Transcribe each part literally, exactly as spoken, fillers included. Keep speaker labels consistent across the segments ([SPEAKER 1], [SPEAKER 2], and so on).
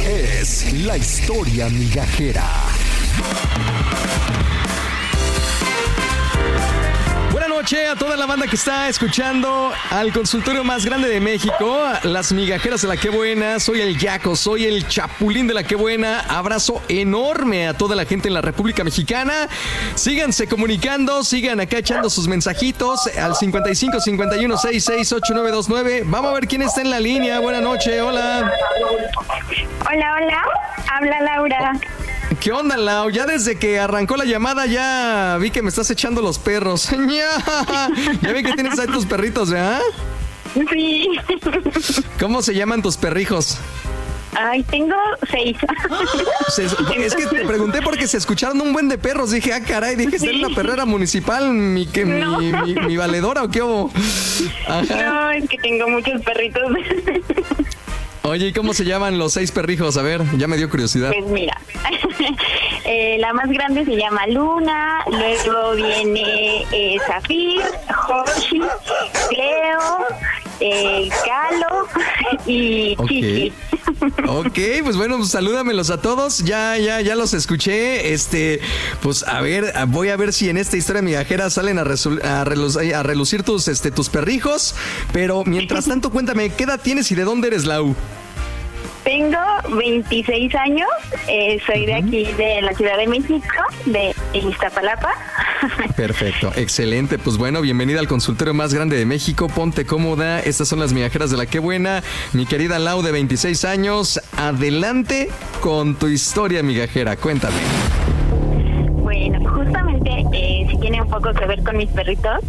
[SPEAKER 1] es la historia migajera. Buenas noches a toda la banda que está escuchando al consultorio más grande de México, las migajeras de la Qué Buena. Soy el Yaco, soy el Chapulín de la Qué Buena. Abrazo enorme a toda la gente en la República Mexicana. Síganse comunicando, sigan acá echando sus mensajitos al cincuenta y cinco cincuenta y uno sesenta y seis ochenta y nueve veintinueve. Vamos a ver quién está en la línea. Buenas noches, hola.
[SPEAKER 2] Hola, hola, habla Laura.
[SPEAKER 1] ¿Qué onda, Lau? Ya desde que arrancó la llamada ya vi que me estás echando los perros. Ya vi que tienes ahí tus perritos, ¿verdad?
[SPEAKER 2] Sí.
[SPEAKER 1] ¿Cómo se llaman tus perrijos?
[SPEAKER 2] Ay, tengo seis.
[SPEAKER 1] Se, es que te pregunté porque se escucharon un buen de perros. Dije, ah, caray, dije, ¿es sí. una perrera municipal? ¿Mi, que, no. mi, mi, mi valedora o qué hubo?
[SPEAKER 2] Ajá. No, es que tengo muchos perritos.
[SPEAKER 1] Oye, ¿y cómo se llaman los seis perrijos? A ver, ya me dio curiosidad.
[SPEAKER 2] Pues mira, eh, la más grande se llama Luna, luego viene eh, Zafir, Hoshi, Cleo, eh, Calo y Chiqui.
[SPEAKER 1] Ok, pues bueno, pues salúdamelos a todos. Ya, ya, ya los escuché. Este, pues a ver, voy a ver si en esta historia migajera salen a, resul- a, relucir, a relucir tus, este, tus perrijos. Pero mientras tanto, cuéntame, ¿qué edad tienes y de dónde eres, Lau?
[SPEAKER 2] Tengo veintiséis años, eh, soy uh-huh. de aquí, de la Ciudad de México, de Iztapalapa.
[SPEAKER 1] Perfecto, excelente. Pues bueno, bienvenida al consultorio más grande de México. Ponte cómoda, estas son las migajeras de la Qué Buena. Mi querida Lau, de veintiséis años, adelante con tu historia migajera, cuéntame.
[SPEAKER 2] Bueno, justamente, eh, si tiene un poco que ver con mis perritos,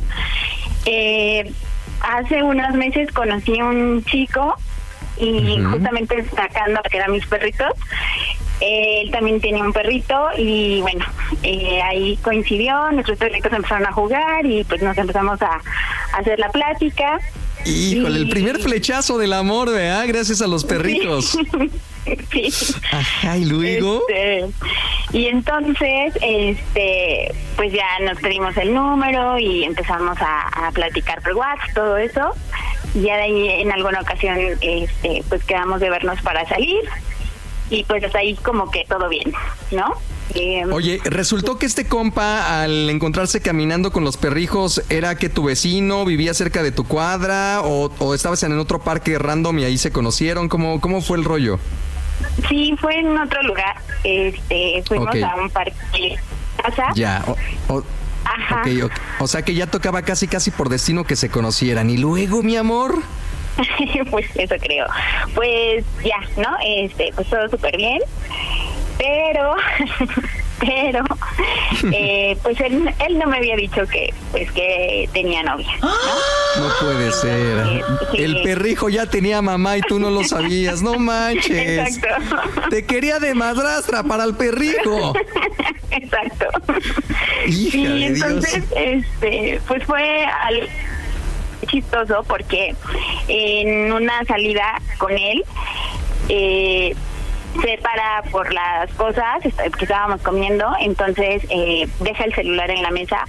[SPEAKER 2] eh, hace unos meses conocí a un chico y uh-huh. justamente sacando que eran mis perritos, eh, él también tenía un perrito y bueno, eh, ahí coincidió, nuestros perritos empezaron a jugar y pues nos empezamos a, a hacer la plática.
[SPEAKER 1] Híjole,
[SPEAKER 2] y...
[SPEAKER 1] el primer flechazo del amor, ¿verdad? Gracias a los perritos.
[SPEAKER 2] Sí. Sí.
[SPEAKER 1] Ajá, y luego.
[SPEAKER 2] Este, y entonces, este, pues ya nos pedimos el número y empezamos a, a platicar por WhatsApp, todo eso. Y ya de ahí en alguna ocasión, este, pues quedamos de vernos para salir. Y pues hasta ahí como que todo bien, ¿no? Eh,
[SPEAKER 1] Oye, ¿resultó que este compa, al encontrarse caminando con los perrijos, era que tu vecino vivía cerca de tu cuadra o, o estabas en otro parque random y ahí se conocieron? ¿Cómo, cómo fue el rollo?
[SPEAKER 2] Sí, fue en otro lugar. Este, fuimos okay. a un parque casa.
[SPEAKER 1] Ya, o, o,
[SPEAKER 2] Ajá.
[SPEAKER 1] Okay, okay. O sea que ya tocaba casi casi por destino que se conocieran. ¿Y luego, mi amor?
[SPEAKER 2] Pues eso creo. Pues ya, ¿no? Este, pues todo súper bien. Pero, pero, eh, pues él, él no me había dicho que, pues que tenía novia, ¿no?
[SPEAKER 1] No puede ser.
[SPEAKER 2] Sí.
[SPEAKER 1] El perrijo ya tenía mamá y tú no lo sabías. No manches.
[SPEAKER 2] Exacto.
[SPEAKER 1] Te quería de madrastra para el perrijo.
[SPEAKER 2] Exacto.
[SPEAKER 1] Hija
[SPEAKER 2] y
[SPEAKER 1] de
[SPEAKER 2] entonces,
[SPEAKER 1] Dios.
[SPEAKER 2] este, pues fue algo chistoso porque en una salida con él, eh, se para por las cosas que estábamos comiendo, entonces eh, deja el celular en la mesa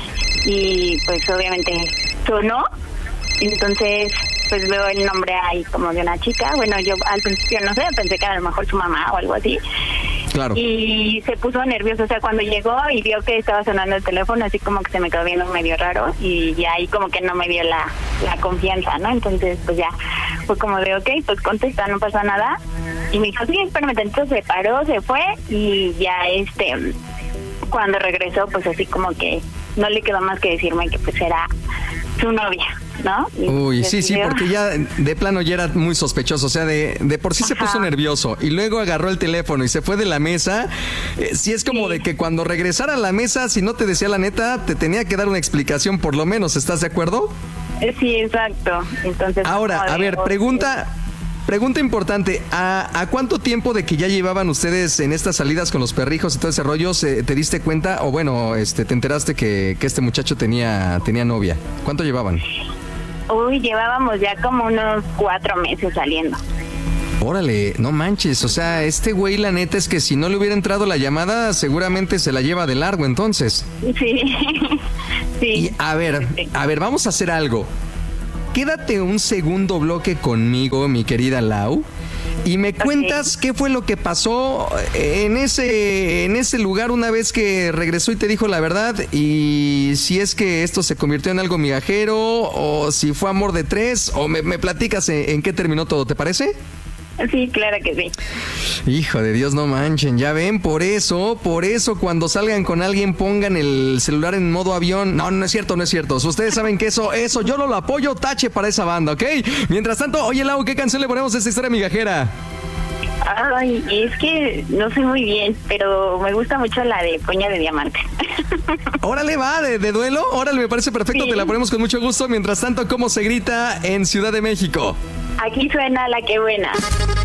[SPEAKER 2] y pues obviamente sonó, entonces pues veo el nombre ahí como de una chica, bueno yo al principio no sé, pensé que era a lo mejor su mamá o algo así.
[SPEAKER 1] Claro.
[SPEAKER 2] Y se puso nervioso, o sea, cuando llegó y vio que estaba sonando el teléfono, así como que se me quedó viendo medio raro y ya ahí como que no me dio la, la confianza, ¿no? Entonces, pues ya, fue como de, ok, pues contesta, no pasa nada. Y me dijo, sí, espérame, entonces se paró, se fue y ya, este, cuando regresó, pues así como que no le quedó más que decirme que pues era su novia, ¿no? Y
[SPEAKER 1] Uy, sí, sí, porque ya de plano ya era muy sospechoso, o sea, de, de por sí Ajá. se puso nervioso y luego agarró el teléfono y se fue de la mesa. Eh, sí es como sí. de que cuando regresara a la mesa, si no te decía la neta, te tenía que dar una explicación por lo menos, ¿estás de acuerdo?
[SPEAKER 2] Sí, exacto. Entonces,
[SPEAKER 1] ahora, a ver, pregunta... Pregunta importante, ¿a, ¿a cuánto tiempo de que ya llevaban ustedes en estas salidas con los perrijos y todo ese rollo se, te diste cuenta o bueno, este, te enteraste que, que este muchacho tenía, tenía novia? ¿Cuánto llevaban?
[SPEAKER 2] Uy, llevábamos ya como unos cuatro meses saliendo.
[SPEAKER 1] Órale, no manches, o sea, este güey la neta es que si no le hubiera entrado la llamada seguramente se la lleva de largo entonces.
[SPEAKER 2] Sí, sí.
[SPEAKER 1] Y a ver, a ver, vamos a hacer algo. Quédate un segundo bloque conmigo, mi querida Lau. y me cuentas okay. qué fue lo que pasó en ese, en ese lugar una vez que regresó y te dijo la verdad, y si es que esto se convirtió en algo migajero o si fue amor de tres, o me, me platicas en, en qué terminó todo, ¿te parece?
[SPEAKER 2] Sí, claro que sí.
[SPEAKER 1] Hijo de Dios, no manchen, ya ven, por eso, por eso cuando salgan con alguien pongan el celular en modo avión. No, no es cierto, no es cierto. Ustedes saben que eso, eso yo no lo apoyo, tache para esa banda, ¿ok? Mientras tanto, oye Lau, ¿qué canción le ponemos a esta historia migajera?
[SPEAKER 2] Ay, es que no sé muy bien, pero me gusta mucho la de Puña de Diamante.
[SPEAKER 1] Órale, va, de, de duelo, órale, me parece perfecto, sí. Te la ponemos con mucho gusto. Mientras tanto, ¿cómo se grita en Ciudad de México?
[SPEAKER 2] Aquí suena La Qué Buena.